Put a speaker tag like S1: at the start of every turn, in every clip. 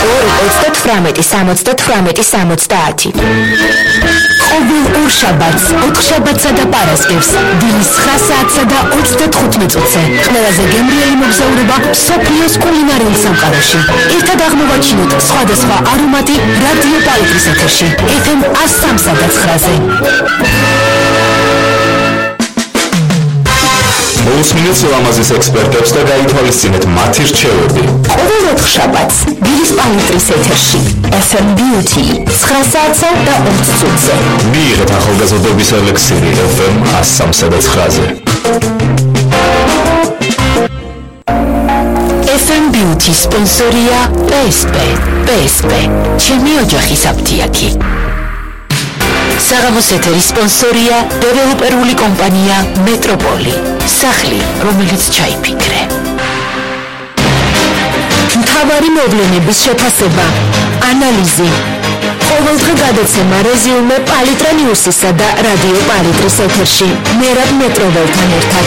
S1: 2-38-70. ყოველ ორ შაბათს, 4 შაბათსა და პარასკევს, დილის 9 საათსა და 35 წუთზე. ყველაზე გემრიელი მოგზაურობა მსოფლიოს კულინარიულ სამყაროში. ერთად აღმოვაჩინოთ სხვადასხვა არომატი რადიო პალიტრის ეთერში. FM 103.9-ზე.
S2: მოусმინეთ ლამაზის ექსპერტებს და გაითვალისწინეთ მათი რჩევები.
S1: ყოველ 4 შაბათს დილის პალიტრის ეთერში FM Beauty 9 საათსა და 20 წუთზე.
S2: მიიღეთ ახალგაზრდობის ელექსირი FM 103.9-ზე.
S1: FM Beauty სპონსორია PSP. ჩემი ოჯახის აფთიაქი. საღამოს ეთერის სპონსორია დეველოპერული კომპანია მეტროპოლი. სახლი, რომელიც ჩაიფიქრე. მთავარი მოვლენების შეფასება, ანალიზი. ყოველდღე გადაცემა რეზიუმე პალიტრა ნიუსისა და რადიო პალიტრის ეთერში. მერაბ მეტროველთან ერთად.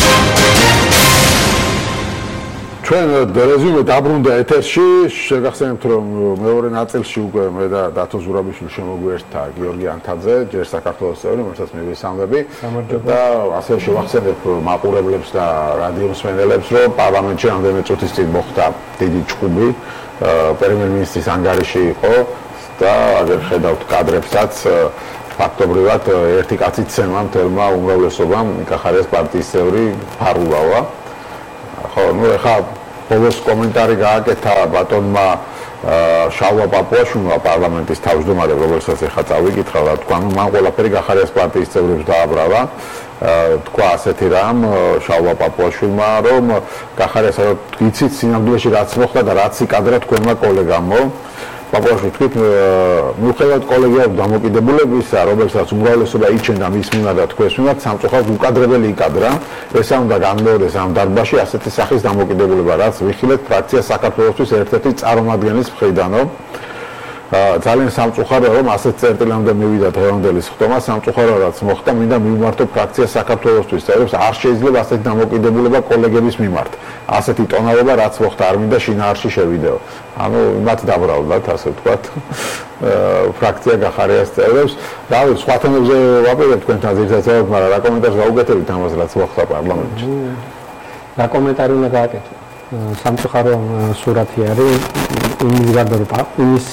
S3: ჩვენ რეზიუმე დაბრუნდა ეთერში, შეგახსენებთ რომ მეორე ნაწილში უკვე მე და დათო ზურაბიშვილი შემოგვიერთდა გიორგი ანთაძე, ჯერ საქართველოს წევრი, რომელსაც მივესალმები და ასე შევახსენებ მაყურებლებს და რადიო მსმენელებს, რომ პარლამენტში რამდენიმე წუთის წინ მოხდა დიდი ჭუბი, პრემიერ-მინისტრის ანგარიში იყო და აგერ ხედავთ კადრებსაც ფაქტობრივად ერთი კაცი ცემა მთელმა უმრავლესობამ კახარიას პარტიის წევრი ფარულავა. ხო, ну ეხა ბოლოს კომენტარი გააკეთა ბატონმა შალვა პაპუაშვილმა პარლამენტის თავმჯდომარემ, რომელსაც ეხა წავიკითხა და თქვა, ну მან ყველაფერი კახარიას პარტიის წევრებს დააბრალა. თქვა ასეთი რამ შალვა პაპუაშვილმა, რომ კახარიას იცით სინამდვილეში რაც მოხდა და რაც იკადრა თქვენმა კოლეგამო. პაპუაშვილი თქვით, მიუხედავად კოლეგიალურ დამოკიდებულებისა, რომელსაც უმრავლესობა იჩენდა მის მიმართ და თქვენს მიმართ, სამწუხაროდ უკადრებელი იკადრა. ესა უნდა განმეორდეს ამ დარბაზში ასეთი სახის დამოკიდებულება, რაც ვიხილეთ ფრაქცია საქართველოსთვის ერთ-ერთი წარმომადგენლის მხრიდანო. ძალიან სამწუხაროა, რომ ასეთ წერტილამდე მივიდა დღევანდელი სხდომა, სამწუხაროა, რაც მოხდა, მინდა მივმართო ფრაქცია საქართველოსთვის წევრებს, არ შეიძლება ასეთი დამოკიდებულება კოლეგების მიმართ. ასეთი ტონალობა, რაც მოხდა, არ მინდა შინაარსში შევიდეო. ანუ მათ დაბრალდათ, ასე ვთქვათ, ფრაქცია კახარიას წევრებს. რავი, სხვა თემებზე ვაპირებ თქვენთან ზირთაცებად, მაგრამ რა კომენტარს გაუგეთებით ამას, რაც მოხდა პარლამენტში?
S4: რა კომენტარი უნდა გააკეთო? სამწუხარო სურათი არის იმის გარდა, რომ იმის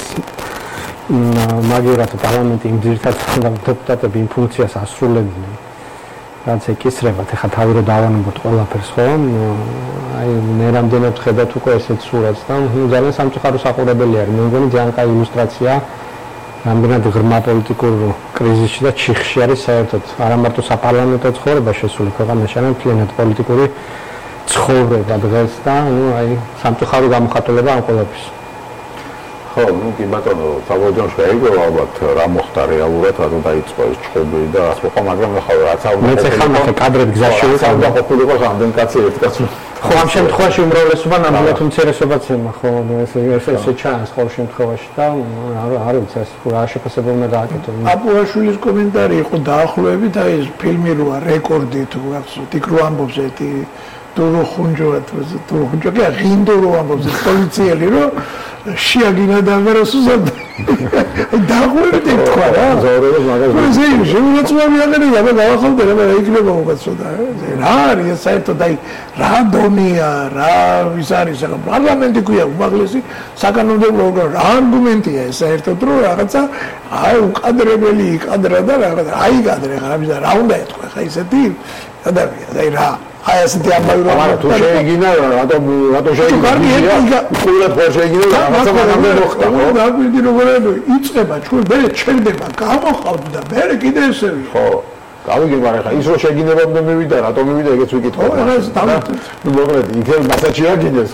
S4: მაგერად პარლამენტი იმ ძირითადად დეპუტატები იმ ფუნქციას ასრულებდნენ, რაც ეკისრებათ, ეხლა თავი რომ დავანებოთ ყველაფერს, ხო? აი მე რამდენად ხედავთ უკვე ესეთ სურათს და ძალიან სამწუხარო საყურებელი არის. მე მგონი ძალიან კაი ილუსტრაცია რამდენად ღრმა პოლიტიკურ კრიზისში და ჩიხში არის საერთოდ არა მარტო საპარლამენტო ცხოვრება შესული ქვეყანაში, არამედ მთლიანად პოლიტიკური ცხოვრება დღეს და აი სამწუხარო გამოხატულება ამ ყველაფერს.
S3: ხო, ну კი ბატონო, საბოლოოში აიგო ალბათ რა მოხდა რეალურად, რატომ დაიწყო ეს ჭუბი და ასე ხო, მაგრამ ახლა რაც აუდა.
S4: მე წეხა მაგ კადრები გზაში
S3: და ყოფილიყო რამდენი კაცი ერთი კაცი.
S4: ხო, ამ შემთხვევაში უმრავლესობა ნამდვილად უმცირესობაც ემა, ხო, ესე ჩანს ყოველ შემთხვევაში და არ ვიცი ეს რა შეფასება უნდა გააკეთო.
S5: პაპუაშვილის კომენტარი იყო დაახლოებით აი ეს ფილმი როა რეკორდი თუ გახსოვთ, იქ რო ამბობს ერთი დურო ხუნჯო კი ღინდო რო ამბობს პოლიციელი რომ შეაგინა და სუზად დაღვერდით თქვა რა ზორებს მაგას ეს შემოწმები აღერია და გავახალდე რა იქნება უკაცოდა რა არის საერთოდ აი რა დონია რა ვის არის ახლა პარლამენტი ქვია უმაღლესი საკანონმდებლო ორგანო რა არგუმენტია ეს საერთოდ რომ რაღაცა აი უკადრებელი იკადრა და რაღაცა აი კადრე რა უნდა ეთქვა ხა ისეთი ადამიანი აი რა აი ასეთი ამბავი რომ
S3: არა თუ შეიგინა რატომ შეიგინა ყურებ ხო შეიგინა რაღაცა მაგამდე მოხდა ხო
S5: დაგვიდი როგორ იწება ჩვენ მე ჩერდება გამოხავთ და მე კიდე ესე
S3: ხო გავიგე მაგრამ ხა ის რომ შეგინებამდე მივიდა რატომ მივიდა ეგეც ვიკითხავ ნუ მოკლედ იქნებ მასაჩი აგინეს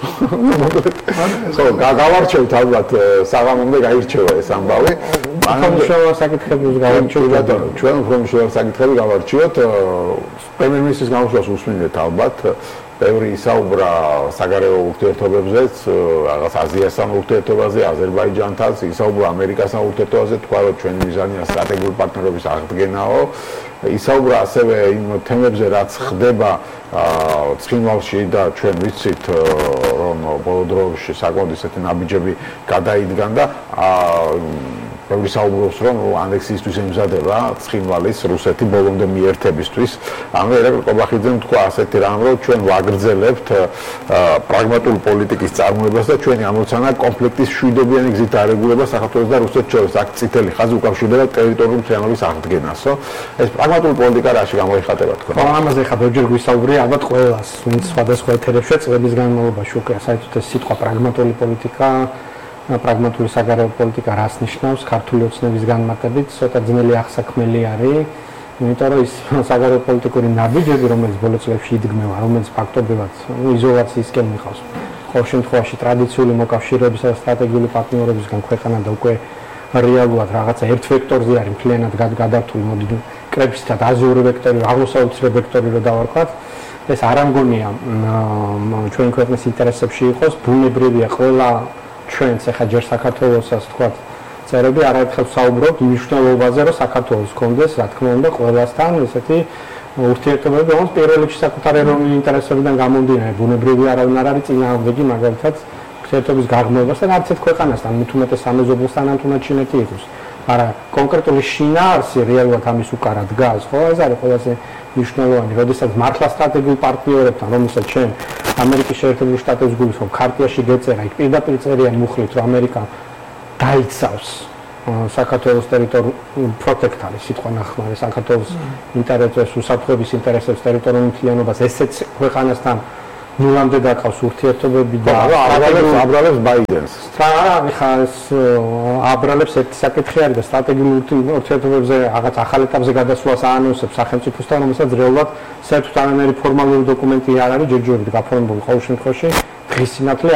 S3: ხო გავარჩევთ ალბათ საღამომდე გაირჩევა ეს ამბავი
S4: ამუშავა საკითხებს გავარჩევთ
S3: ჩვენ უფრო მშოვარ საკითხები გავარჩიოთ პრემიერ-მინისტრის გამოშვას უსმინეთ ალბათ ბევრი ისაუბრა საგარეო ურთიერთობებზეც, რაღაც აზიასთან ურთიერთობაზე, აზერბაიჯანთან, ისაუბრა ამერიკასთან ურთიერთობაზე, თქვა რომ ჩვენი მიზანია სტრატეგიული პარტნიორობის აღდგენაო. ისაუბრა ასევე იმ თემებზე, რაც ხდება ცხინვალში და ჩვენ ვიცით რომ ბოლო დროში საკმაოდ ისეთი ნაბიჯები გადაიდგან და ბევრი საუბრობს რომ ანექსიისთვის ემზადება ცხინვალის რუსეთი ბოლომდე მიერთებისთვის. ანუ ერაკლი ყობახიძემ თქვა ასეთი რამ რომ ჩვენ ვაგრძელებთ პრაგმატული პოლიტიკის წარმოებას და ჩვენი ამოცანა კონფლიქტის მშვიდობიანი გზით არეგულება საქართველოს და რუსეთს შორის. აქ წითელი ხაზი უკავშირდება ტერიტორიული მთლიანობის აღდგენასო. ეს პრაგმატული პოლიტიკა რაში გამოიხატება თქვენ?
S4: ამაზე ხა ბევრჯერ გვისაუბრია ალბათ ყველას, ვინც სხვადასხვა ეთერებში წლების განმავლობაში უკვე საერთოდ ეს სიტყვა პრაგმატული პოლიტიკა პრაგმატული საგარეო პოლიტიკა რას ნიშნავს ქართული ოცნების განმარტებით ცოტა ძნელი აღსაქმელი არის იმიტომ რომ ის საგარეო პოლიტიკური ნაბიჯები რომელიც ბოლო წლებში იდგმება რომელიც ფაქტობრივად იზოლაციისკენ მიხავს ყოველ შემთხვევაში ტრადიციული მოკავშირეებისა და სტრატეგიული პარტნიორებისგან ქვეყანა და უკვე რეალურად რაღაცა ერთ ვექტორზე არის მთლიანად გადართული მოდი კრებისთან აზიური ვექტორი აღმოსავლეთის ვექტორი რო დავარქვათ ეს არ ამგონია ჩვენ ქვეყნის ინტერესებში იყოს ბუნებრივია ყველა ჩვენც ახლა ჯერ საქართველოსაც თქვათ წერები არაერთხელ საუბრობთ მნიშვნელობაზე რომ საქართველოს კონდეს რა თქმა უნდა ყველასთან ესეთი ურთიერთობები რომელიც პირველ რიგში საკუთარი ეროვნული ინტერესებიდან გამომდინარე ბუნებრივი არავინ არ არის წინააღმდეგი მაგალითად ურთიერთობის გაღრმავებასთან არც ერთ ქვეყანასთან მით უმეტეს სამეზობლოსთან ან თუნდაც ჩინეთი იყოს არა კონკრეტული შინაარსი რეალურად ამის უკარა დგას ხო ეს არის ყველაზე მნიშვნელოვანი როდესაც მართლა სტრატეგიულ პარტნიორებთან რომელსაც ჩვენ ამერიკის შეერთებული შტატების გულისხმობ ქარტიაში გეწერა იქ პირდაპირ წერია მუხლით რომ ამერიკა დაიცავს საქართველოს ტერიტორიულ პროტექტორი სიტყვა ნახმარი საქართველოს ინტერესებს უსაფრთხოების ინტერესებს ტერიტორიულ მთლიანობას ესეც ქვეყანასთან ნულამდე დაკავს ურთიერთობები და
S3: აბრალებს ბაიდენს.
S4: ხა ეს აბრალებს ერთი საკითხი არის და სტრატეგიულ ურთიერთობებზე რაღაც ახალ ეტაპზე გადასვლას აანონსებს სახელმწიფოსთან, რომელსაც რეალურად საერთოდ არანაირი ფორმალური დოკუმენტი არ არის ჯერჯერობით გაფორმებული ყოველ შემთხვევაში დღის სინათლე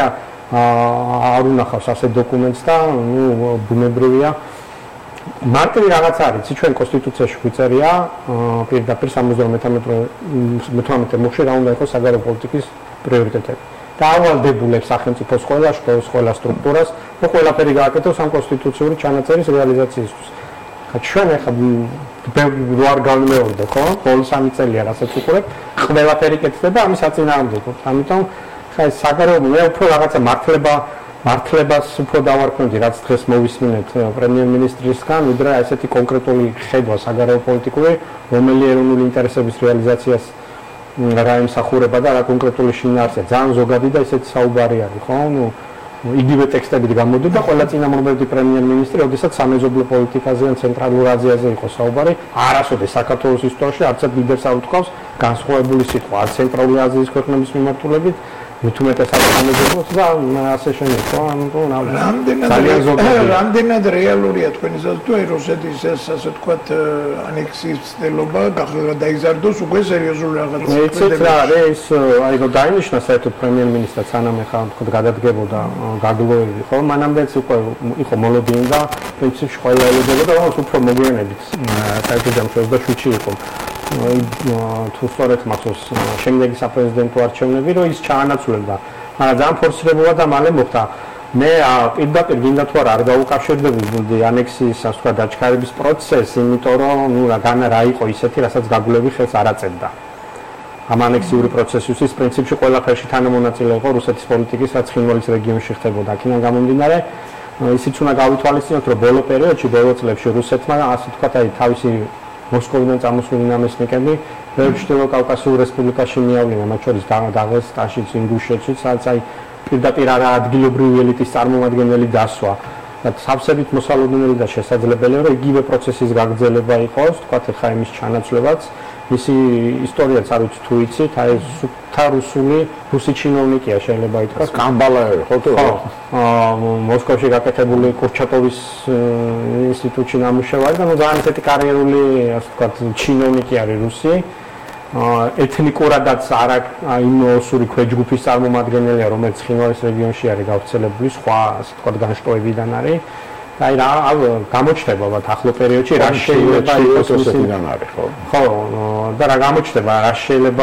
S4: არ უნახავს ასეთ დოკუმენტს და ნუ ბუნებრივია მარტივი რაღაც არის, ჩვენ კონსტიტუციაში გვიწერია პირდაპირ 78 მუხლში რა უნდა იყოს საგარეო პოლიტიკის პრიორიტეტები. და ავალდებულებს სახელმწიფოს ყველა შტოს, ყველა სტრუქტურას, ყველაფერი გააკეთოს ამ კონსტიტუციური ჩანაწერის რეალიზაციისთვის. ჩვენ ახლა არ განმეორდა, ხო? ბოლო 3 წელია რასაც უყურებ, ყველაფერი კეთდება ამის აწინააღმდეგოდ. ამიტომ ხა ეს საგარეო მე უფრო რაღაცა მართლებას უფრო დავარქმევდი, რაც დღეს მოვისმინეთ პრემიერ-მინისტრისგან, ვიდრე ესეთი კონკრეტული ხედვა საგარეო პოლიტიკური, რომელი ეროვნული ინტერესების რეალიზაციას რა ემსახურება და რა კონკრეტული შინაარსია. ძალიან ზოგადი და ესეთი საუბარი არის, ხო? ნუ იგივე ტექსტებით გამოდება ყველა წინამორბედი პრემიერ-მინისტრი, როდესაც სამეზობლო პოლიტიკაზე ან ცენტრალურ აზიაზე იყო საუბარი, არასოდეს საქართველოს ისტორიაში არც ერთ ლიდერს არ უთქვავს განსხვავებული სიტყვა, არც ცენტრალური აზიის ქვეყნების მიმართულებით მით უმეტეს ამეზობლოს და ასე შემდეგ, ხო?
S5: რამდენად რეალურია თქვენი საზრდოა რუსეთის ეს ასე ვთქვათ ანექსიის ცდილობა დაიზარდოს უკვე სერიოზული რაღაცა.
S4: ეცეთ რა არის აი რომ დაინიშნა საერთოდ პრემიერ-მინისტრად სანამ ახლა ვთქვათ გადადგებოდა გაგლოევი, ხო? მანამდეც უკვე იყო მოლოდინი და პრინციპში ყველა ელოდებოდა და რაღაც უფრო მოგვიანებით საერთოდ ამ 27-ში იყო თუ სწორედ მახსოვს შემდეგი საპრეზიდენტო არჩევნები რომ ის ჩაანაცვლებდა მაგრამ ძალიან ფორსირებულა და მალე მოხდა მე პირდაპირ გინდა თუ არ გავუკავშირდებოდი ანექსიის ასე ვთქვათ დაჩქარების პროცესს იმიტომ რომ ნუ რა იყო ისეთი რასაც გაგულები ხელს არ აწევდა ამ ანექსიური პროცესისთვის პრინციპში ყველაფერში თანამონაწილე იყო რუსეთის პოლიტიკის რაც ცხინვალის რეგიონში ხდებოდა აქედან გამომდინარე ისიც უნდა გავითვალისწინოთ რომ ბოლო პერიოდში ბოლო წლებში რუსეთმა ასე ვთქვათ აი თავისი მოსკოვიდან წამოსული ნამესნიკები ჩრდილო კავკასიურ რესპუბლიკაში მიავლინე, მათ შორის დაღესტანშიც, ინგუშეთშიც, სადაც აი პირდაპირ არა ადგილობრივი ელიტის წარმომადგენელი დასვა. და სავსებით მოსალოდნელი და შესაძლებელია, რომ იგივე პროცესის გაგრძელება იყოს, თქვათ ახლა იმის ჩანაცვლებაც, მისი ისტორიაც არ ვიცი თუ იცით, აი სუფთა რუსი ჩინოვნიკია შეიძლება ითქვას.
S3: კამბალაევი, ხო თუ?
S4: მოსკოვში გაკეთებული კურჩატოვის ინსტიტუტში ნამუშევარი და ძალიან ისეთი კარიერული, ასე ვთქვათ, ჩინოვნიკი არის რუსი. ეთნიკურადაც არა იმ ოსური ქვეჯგუფის წარმომადგენელია, რომელიც ცხინვალის რეგიონში არის გავრცელებული, სხვა ასე ვთქვათ განშტოებიდან არის. აი რა გამოჩნდება ახლო პერიოდში რა შეიძლება იყოს
S3: რუსეთიდან არის ხო?
S4: ხო, და რა გამოჩნდება, რა შეიძლება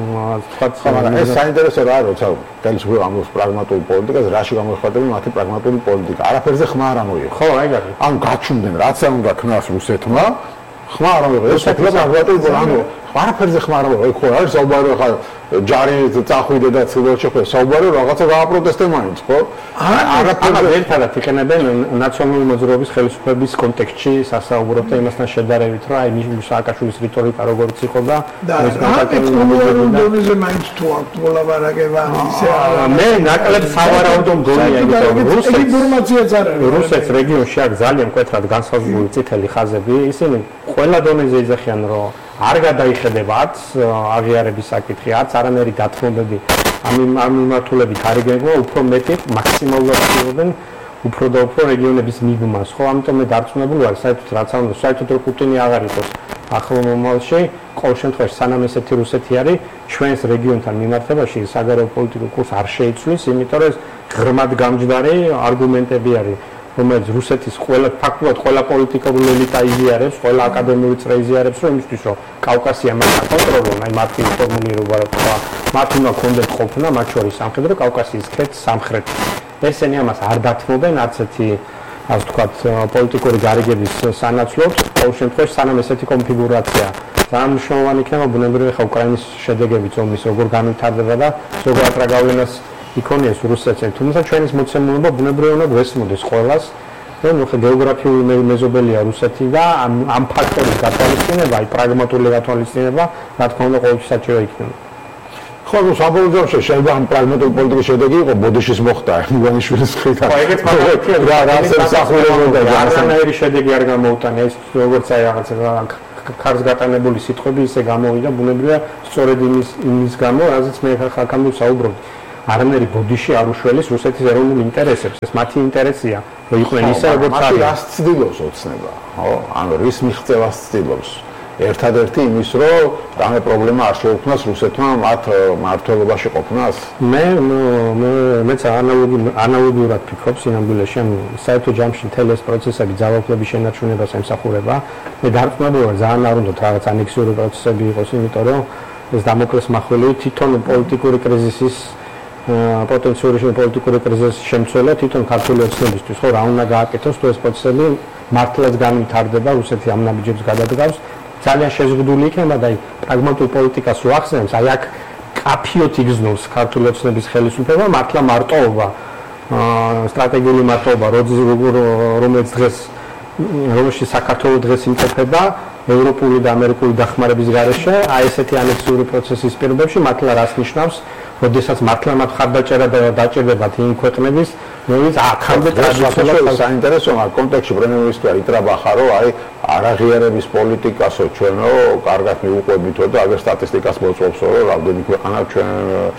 S4: თქვა,
S3: მაგრამ ეს საინტერესო რა არის, როცა ხელისუფლება ამბობს პრაგმატული პოლიტიკას, რაში გამოიხატება მათი პრაგმატული პოლიტიკა? არაფერზე ხმა არ ამოიღო.
S4: ხო, აი გაკი.
S3: ანუ გაჩუმდნენ, რაც არ უნდა ქნას რუსეთმა, ხმა არ ამოიღო. ეს პრაგმატული პოლიტიკა, არაფერზე ხმა არ ამოიღო. ხო, არის საუბარი ხა ჯარი წახვიდე და ცდილობ შეხვდე საუბარი რაღაცა გააპროტესტე მაინც, ხო?
S4: არაფერზე ერთადაც იყენებენ ნაციონალური მოძრაობის ხელისუფლების კონტექსტში სასაუბრობთ და იმასთან შედარებით, რომ აი სააკაშვილის რიტორიკა როგორც იყო და
S5: ეს გაკეთებული მაინც თუ აქვს მოლაპარაკება ისე
S4: მე ნაკლებ სავარაუდო მგონია
S5: იმიტომ ინფორმაციაც არ არის
S4: რუსეთს რეგიონში აქვს ძალიან მკვეთრად განსაზღვრული წითელი ხაზები ისინი ყველა დონეზე იძახიან რომ არ გადაიხედებათ აღიარების საკითხი, არც არანაირი დათმობები ამ მიმართულებით არ იგეგმვა, უფრო მეტი მაქსიმალურად ხდებიან უფრო და უფრო რეგიონების მიბმას, ხო? ამიტომ მე დარწმუნებული ვარ, საერთოდ რაც არ უნდა, საერთოდ რომ პუტინი აღარ იყოს ახლო მომავალში, ყოველ შემთხვევაში სანამ ესეთი რუსეთი არის, ჩვენს რეგიონთან მიმართებაში საგარეო პოლიტიკურ კურსს არ შეიცვლის, იმიტომ რომ ეს ღრმად გამჯდარი არგუმენტები არის. რომელიც რუსეთის ფაქტობრივად ყველა პოლიტიკური ელიტა იზიარებს, ყველა აკადემიური წრე იზიარებს, რომ იმისთვის რომ კავკასია მას აკონტროლონ, აი მათი ფორმულირება რა თქვა, მათ უნდა კონდეთ ყოფნა, მათ შორის სამხედრო კავკასიის ქეთ სამხრეთი. ესენი ამას არ დათმობენ, არც ერთი ასე ვთქვათ, პოლიტიკური გარიგების სანაცვლოდ, ყოველ შემთხვევაში სანამ ესეთი კონფიგურაცია ძალიან მნიშვნელოვანი იქნება ბუნებრივი ხა უკრაინის შედეგებით ომის როგორ განვითარდება და ზოგადად რა გავლენას იქონიეს რუსეთს, თუმცა ჩვენის მოცემულობა ბუნებრივად უნდა გვესმოდეს ყველას, რომ ხა გეოგრაფიული მეზობელია რუსეთი და ამ ფაქტორის გათვალისწინება, აი პრაგმატული გათვალისწინება, რა თქმა უნდა, ყოველთვის საჭირო იქნება.
S3: ხო, ნუ საბოლოო ჯამში შეიძლება ამ პრაგმატული პოლიტიკის შედეგი იყო ბოდიშის მოხდა, ივანიშვილის ხრით.
S4: ხო, ეგეც ფაქტია, რა მოსახულება და არანაირი შედეგი არ გამოუტანა, ეს როგორც აი რაღაცა ქარს გატანებული სიტყვები ისე გამოვიდა ბუნებრივად სწორედ იმის გამო, რაზეც მე ხა აქამდე საუბრობდი. არანაირი ბოდიში არ უშველის რუსეთის ეროვნულ ინტერესებს. ეს მათი ინტერესია, რომ იყვნენ ისე როგორც
S3: არის. მათი რას ცდილობს ოცნება, ხო? ანუ რის მიღწევას ცდილობს? ერთადერთი იმის, რომ რამე პრობლემა არ შეუქმნას რუსეთმა მათ მმართველობაში ყოფნას.
S4: მეც ანალოგიურად ფიქრობ სინამდვილეში, ანუ საერთო ჯამში მთელი ეს პროცესები ძალაუფლების შენარჩუნებას ემსახურება. მე დარწმუნებული ვარ, ძალიან არ უნდა რაღაც ანექსიური პროცესები იყოს, იმიტომ რომ ეს დამოკლეს მახვილები თვითონ პოლიტიკური კრიზისის პოტენციური პოლიტიკური კრიზისის შემცველა თვითონ ქართული ოცნებისთვის, ხო, რა უნდა გააკეთოს, თუ ეს პროცესები მართლაც განვითარდება, რუსეთი ამ ნაბიჯებს გადადგავს, ძალიან შეზღუდული იქნება და აი პრაგმატულ პოლიტიკას რო ახსენებს, აი აქ კაფიოთ იგზნობს ქართული ოცნების ხელისუფლება, მართლა მარტოობა, სტრატეგიული მარტოობა, რომელიც დღეს რომელშიც საქართველოს დღეს იმყოფება ევროპული და ამერიკული დახმარების გარეშე, აი ესეთი ანექსიური პროცესის პირობებში მართლა რას ნიშნავს, როდესაც მართლა მათ ხარდაჭერა და დაჭერდებათ იმ ქვეყნების, რომელიც აქამდე ტრადიციულად
S3: საინტერესო კონტექსტში პრემიერ-მინისტრი იტრაბახა, რომ აი არაღიარების პოლიტიკასო ჩვენო კარგად მიუყვებითო და აგერ სტატისტიკას მოწვევსო, რომ რამდენი ქვეყანა ჩვენ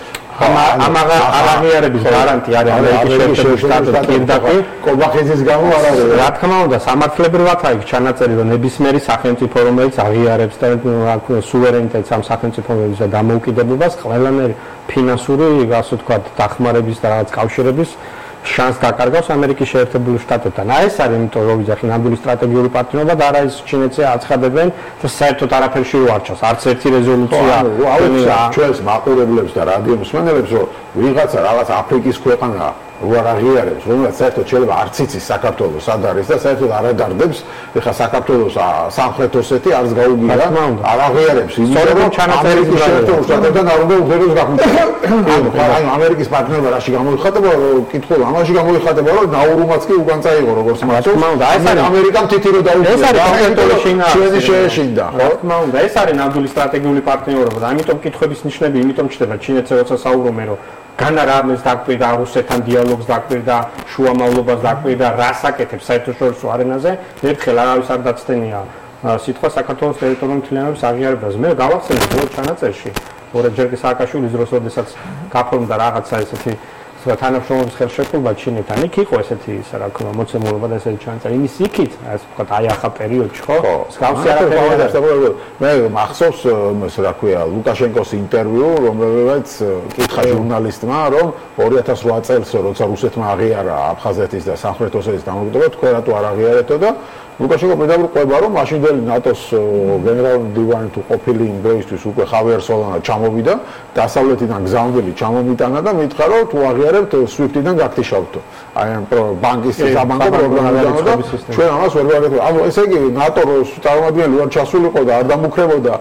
S4: ამ არაღიარების გარანტი არის ამერიკის შეერთებული შტატები,
S3: კობახიძის გამო არ არის.
S4: რა თქმა უნდა, სამართლებრივად აქვს ჩანაწერი, რომ ნებისმიერი სახელმწიფო, რომელიც აღიარებს და სუვერენიტეტს ამ სახელმწიფოების და დამოუკიდებლობას, ყველანაირი ფინანსური, ასე ვთქვათ, დახმარების და რაღაც კავშირების შანსს დაკარგავს ამერიკის შეერთებული შტატებთან. აი ეს არის, იმიტომ რომ ვიძახი ნამდვილი სტრატეგიული პარტნიორობა და არა ის ჩინეთზე აცხადებენ, რომ საერთოდ არაფერში უარჩევს, არც ერთი რეზოლუცია.
S3: ჩვენს მაყურებლებს და რადიო მსმენელებს, რომ ვიღაცა რაღაც აფრიკის ქვეყანა უარ აღიარებს, რომელსაც საერთოდ შეიძლება არც იცის საქართველოს სად არის და საერთოდ არ ადარდებს, ეხლა საქართველოს სამხრეთ ოსეთი არც გაუგირა, არ აღიარებს იმის, რომ ჩანაწერის შეტევიდან არ უნდა უღეროს გახმოვანო. ანუ ამერიკის პარტნიორობა რაში გამოიხატება, კითხულ ამაში გამოიხატება, რომ ნაურუმაც კი უგან წაიღო, როგორც მართავს. ეს არის ამერიკამ თითი რო დაუჭირა. ეს არის ჩვენი შეეშინდა, ხო?
S4: თქმა უნდა, ეს არის ნამდვილი სტრატეგიული პარტნიორობა და ამიტომ კითხების ნიშნები იმიტომ ჩნდება ჩინეთზე, როცა საუბრობენ, რომ განა რამეს დაკვირდა რუსეთთან დიალოგს დაკვირდა შუამავლობას დაკვირდა რას აკეთებს საერთაშორისო არენაზე ერთხელ არავის არ დაცდენია სიტყვა საქართველოს ტერიტორიული მთლიანობის აღიარებას მე გავახსენე ბოლო ჩანაწერში ორჯერ კი სააკაშვილის დროს როდესაც გაფორმდა რაღაცა ესეთი თანამშრომლობის ხელშეკრულება ჩინეთთან იქ იყო ესეთი რა ქვია მოცემულობა და ესეთი ჩანაწერი იმის იქით ასე ვთქვათ აი ახალ პერიოდში ხო მსგავსი არაფერი
S3: მე მახსოვს ეს რა ქვია ლუკაშენკოს ინტერვიუ რომელსაც კითხა ჟურნალისტმა რომ 2008 წელს როცა რუსეთმა აღიარა აფხაზეთის და სამხრეთ ოსეთის დამოუკიდებლობა თქვენ რატო არ აღიარეთო და ლუკაშენკო პედაგოგ ყვება რომ მაშინდელი ნატოს გენერალური დივანი თუ ყოფილი იმ დროისთვის უკვე ხავიერ სოლანა ჩამოვიდა დასავლეთიდან გზამბილი ჩამომიტანა და მითხრა რომ თუ აღიარებთ SWIFT-დან გაქთიშავთო აი ამ ბანკის საბანკო პროგრამიდან და ჩვენ ამას ვერ ვაკეთებთ ანუ ესე იგი ნატო წარმომადგენელი ვარ ჩასულიყო და არ დამუქრებოდა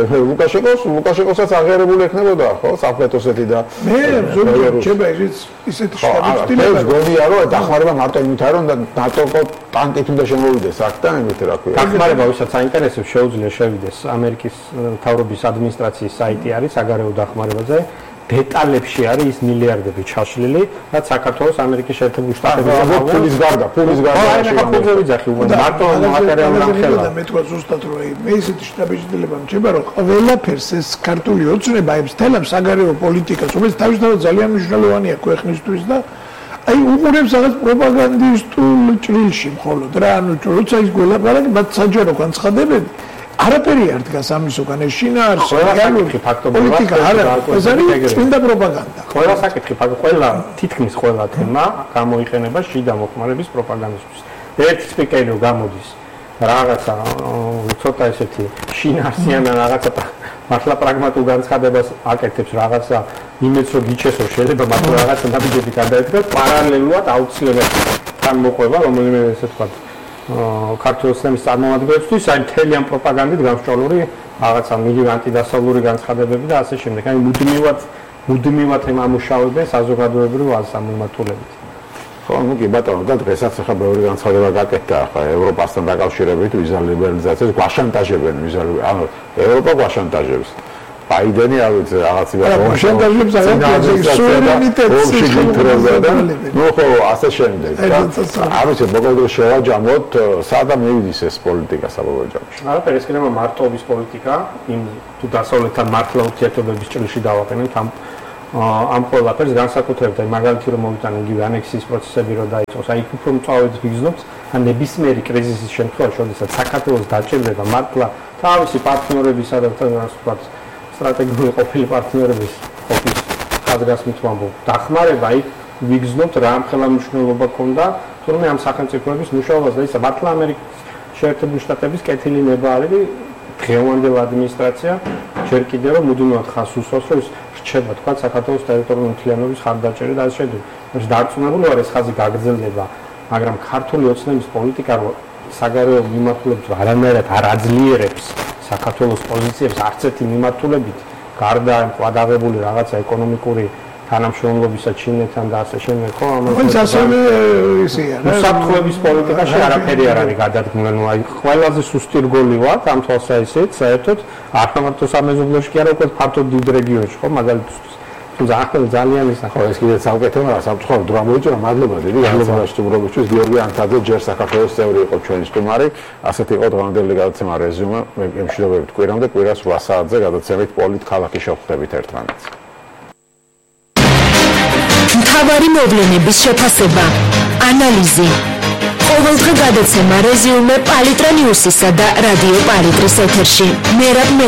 S3: ლუკაშენკოსაც აღიარებული ექნებოდა ხო სამხრეთ ოსეთი და
S5: მე ზოგადად შეება ისეთი შეგიძლია
S3: გონია რომ დახმარება მარტო იმით არ რომ ნატო ტანკით უნდა შემოვიდეს აქ და იმით რა ქვია
S4: დახმარება ვისაც აინტერესებს შეუძლია შევიდეს ამერიკის მთავრობის ადმინისტრაციის საიტი არის საგარეო დახმარებაზე დეტალებში არის ის მილიარდები ჩაშლილი და საქართველოს ამერიკის შეერთებული შტატების
S3: ფულის გარდა
S4: ფულზე ვიძახი უბრალოდ მარტო მატერიალური ხელა
S5: და მე თქვა ზუსტად რომ მე ისეთი შტაბეჭდილება მჭება რომ ყველაფერს ეს ქართული ოცნება ეს თელამ საგარეო პოლიტიკას რომელიც თავისთავად ძალიან მნიშვნელოვანია ქვეყნისთვის და აი უყურებს რაღაც პროპაგანდისტულ ჭრილში მხოლოდ რა ანუ როცა ის გველაპარაკი მათ საჯარო განცხადებები არაფერი არ დგას ამისგან ეს შინაარსი რეალური პოლიტიკა არა ეს არის წმინდა პროპაგანდა
S4: ყველა საკითხი ყველა თითქმის ყველა თემა გამოიყენება შიდა მოხმარების პროპაგანდისთვის ერთი სპიკერი გამოდის რაღაცა ცოტა ესეთი შინაარსიან რაღაცა მართლა პრაგმატულ განცხადებას აკეთებს რაღაცა იმედს რომ გიჩესო შეიძლება მაგრამ რაღაცა ნაბიჯები გადაედგას პარალელურად აუცილებლად თან მოყვება რომელიმე ესე თქვა ქართული სისტემის წარმომადგენლებისთვის აი მთელი ამ პროპაგანდით გამსჭვალული რაღაცა მიგრანტი დასავლური განცხადებები და ასე შემდეგ აი მუდმივად ემამუშავებენ საზოგადოებრივ ასამართულებით
S3: ხო ნუ კი ბატონო და დღესაც ახლა ბევრი განცხადება გაკეთდა ახლა ევროპასთან დაკავშირებით ვიზა ლიბერალიზაციას გვაშანტაჟებენ ანუ ევროპა გვაშანტაჟებს ბაიდენი არ ვიცი რაღაცა
S5: შანტაჟებს აღარ სუვერენიტეტს
S3: ნუ ხო ასე შემდეგ არ ვიცი მოგოძრო შევაჯამოთ სადა მივიდის ეს პოლიტიკა საბოლოო ჯამში
S4: არაფერი ეს იქნება მარტოობის პოლიტიკა იმ თუ დასავლეთთან მართლა ურთიერთობების ჭრილში დავაყენებთ ამ ყველაფერს განსაკუთრებით აი მაგალითი რომ მოვიტანე იგივე ანექსიის პროცესები რომ დაიწყოს აი უფრო მწვავედ ვიგრძნობთ ან ნებისმიერი კრიზისის შემთხვევაში როდესაც საქართველოს დაჭირდება მართლა თავისი პარტნიორებისა და თქვათ სტრატეგიული ყოფილი პარტნიორების ყოფის ხაზგასმით ვამბობ დახმარება იქ ვიგრძნობთ რა ამხელა მნიშვნელობა ქონდა თუმცა ამ სახელმწიფოების მუშაობას და ისა მართლა ამერიკის შეერთებული შტატების კეთილი ნება არის დღევანდელი ადმინისტრაცია ჯერ კიდევ რომ მუდმივად ხას უსვამს რომ რჩება თქვა საქართველოს ტერიტორიული მთლიანობის ხარდაჭერა და ასე შემდეგ. ეს დარწმუნებული ვარ ეს ხაზი გაგრძელდება, მაგრამ ქართული ოცნების პოლიტიკა საგარეო მიმართულებით არანაირად არ აძლიერებს საქართველოს პოზიციებს არც ერთი მიმართულებით, გარდა ამ ყვადაღებული რაღაცა ეკონომიკური თანამშრომლობისა ჩინეთთან და ასე შემდეგ ხო
S5: ამას ასევე ისეა რა
S4: საფრთხეების პოლიტიკაში არაფერი არ არის გადადგმული ნუ აი ყველაზე სუსტი რგოლი ვარ ამ თვალსაზრისით საერთოდ არ მარტო სამეზობლოში კი არა უკვე ფართოდ დიდ რეგიონში ხო მაგალითად თუმცა ძალიან ისა
S3: ხო ეს კიდე საუკეთესო რა საფრთხო დრო მოიჭრა მადლობა დიდი განცხადება სტუმრობისთვის გიორგი ანთაძე ჯერ საქართველოს წევრი იყო ჩვენი სტუმარი ასეთი იყო დღევანდელი გადაცემა რეზიუმე მე მშვიდობებით კვირამდე კვირას 8 საათზე გადაცემით პოლიტ ქალაქი შევხვდებით ერთმანეთს
S1: მთავარი მოვლენების შეფასება, ანალიზი. ყოველდღე გადაცემა რეზიუმე პალიტრა ნიუსისა და რადიო პალიტრის ეთერში.